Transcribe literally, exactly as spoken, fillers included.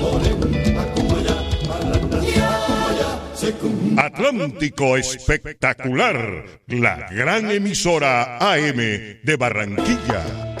Atlántico Espectacular, la gran emisora A M de Barranquilla.